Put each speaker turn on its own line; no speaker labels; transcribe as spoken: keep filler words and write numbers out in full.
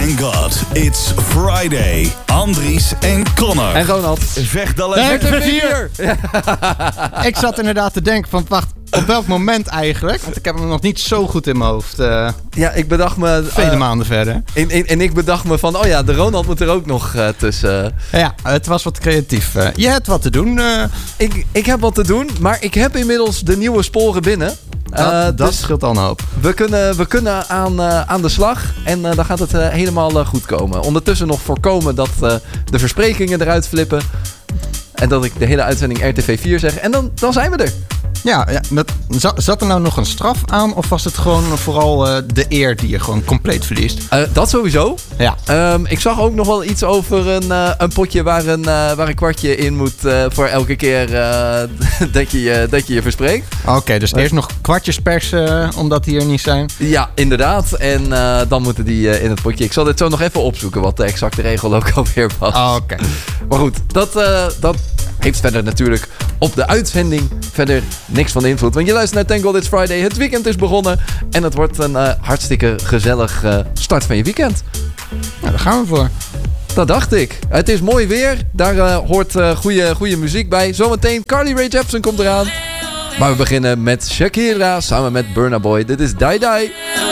Thank God, it's Friday. Andries en Connor.
En Ronald.
Vecht al
R T
even.
V vier. Ik zat inderdaad te denken van, wacht, op welk moment eigenlijk? Want ik heb hem nog niet zo goed in mijn hoofd. Uh,
Ja, ik bedacht me... Uh,
vele maanden verder.
En, en, en ik bedacht me van, oh ja, de Ronald moet er ook nog uh, tussen.
Ja, het was wat creatief. Uh, je hebt wat te doen. Uh,
ik, ik heb wat te doen, maar ik heb inmiddels de nieuwe sporen binnen.
dat
Uh,
dat
dus
scheelt al een hoop.
We kunnen, we kunnen aan, uh, aan de slag en uh, dan gaat het uh, helemaal uh, goed komen. Ondertussen nog voorkomen dat uh, de versprekingen eruit flippen. En dat ik de hele uitzending R T V vier zeg. En dan, dan zijn we er.
Ja, ja dat, zat er nou nog een straf aan? Of was het gewoon vooral uh, de eer die je gewoon compleet verliest?
Uh, dat sowieso.
Ja.
Um, ik zag ook nog wel iets over een, uh, een potje waar een, uh, waar een kwartje in moet uh, voor elke keer uh, dat, je, uh, dat je je verspreekt.
Oké, okay, dus eerst nog kwartjes persen omdat die er niet zijn?
Ja, inderdaad. En uh, dan moeten die uh, in het potje. Ik zal dit zo nog even opzoeken wat de exacte regel ook alweer was.
Oké. Okay.
Maar goed, dat, uh, dat heeft verder natuurlijk op de uitzending verder niks van invloed. Want je luistert naar Thank God It's Friday. Het weekend is begonnen. En het wordt een uh, hartstikke gezellig uh, start van je weekend.
Nou, daar gaan we voor.
Dat dacht ik. Het is mooi weer. Daar uh, hoort uh, goede, goede muziek bij. Zometeen Carly Rae Jepsen komt eraan. Maar we beginnen met Shakira samen met Burna Boy. Dit is Die Die.